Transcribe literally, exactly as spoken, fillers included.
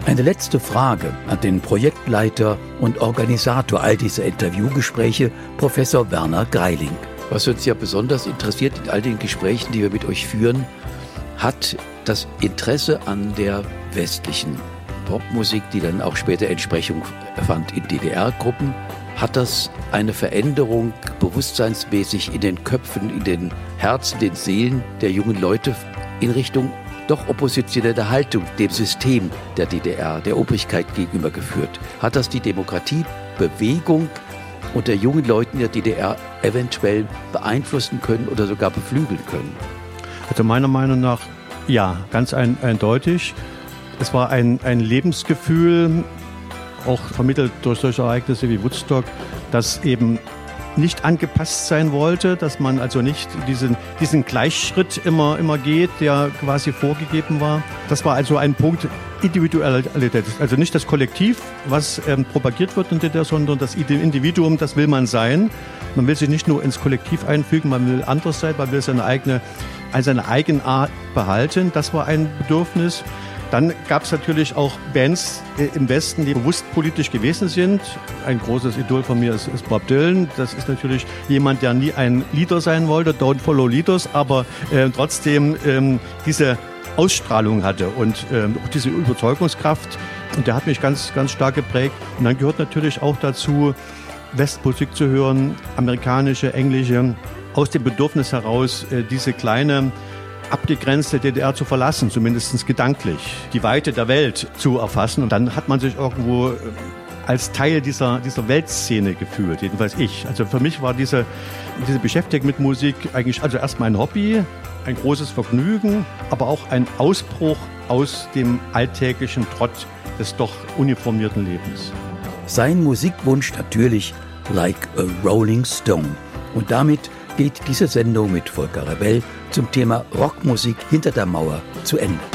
Eine letzte Frage an den Projektleiter und Organisator all dieser Interviewgespräche, Professor Werner Greiling. Was uns ja besonders interessiert in all den Gesprächen, die wir mit euch führen, hat das Interesse an der westlichen Popmusik, die dann auch später Entsprechung fand in D D R-Gruppen, hat das eine Veränderung bewusstseinsmäßig in den Köpfen, in den Herzen, den Seelen der jungen Leute in Richtung doch oppositionelle Haltung dem System der D D R, der Obrigkeit gegenüber geführt? Hat das die Demokratiebewegung unter jungen Leuten der D D R eventuell beeinflussen können oder sogar beflügeln können? Also meiner Meinung nach ja, ganz ein, eindeutig. Es war ein, ein Lebensgefühl, auch vermittelt durch solche Ereignisse wie Woodstock, das eben nicht angepasst sein wollte, dass man also nicht diesen, diesen Gleichschritt immer, immer geht, der quasi vorgegeben war. Das war also ein Punkt Individualität, also nicht das Kollektiv, was ähm, propagiert wird in D D R, sondern das Individuum, das will man sein. Man will sich nicht nur ins Kollektiv einfügen, man will anders sein, man will seine eigene, seine Eigenart behalten. Das war ein Bedürfnis. Dann gab es natürlich auch Bands im Westen, die bewusst politisch gewesen sind. Ein großes Idol von mir ist, ist Bob Dylan. Das ist natürlich jemand, der nie ein Leader sein wollte, don't follow leaders, aber äh, trotzdem ähm, diese Ausstrahlung hatte und ähm, auch diese Überzeugungskraft. Und der hat mich ganz, ganz stark geprägt. Und dann gehört natürlich auch dazu, Westmusik zu hören, amerikanische, englische, aus dem Bedürfnis heraus, äh, diese kleine abgegrenzte D D R zu verlassen, zumindest gedanklich, die Weite der Welt zu erfassen. Und dann hat man sich irgendwo als Teil dieser, dieser Weltszene gefühlt, jedenfalls ich. Also für mich war diese, diese Beschäftigung mit Musik eigentlich also erstmal ein Hobby, ein großes Vergnügen, aber auch ein Ausbruch aus dem alltäglichen Trott des doch uniformierten Lebens. Sein Musikwunsch natürlich Like a Rolling Stone. Und damit geht diese Sendung mit Volker Rebell zum Thema Rockmusik hinter der Mauer zu Ende.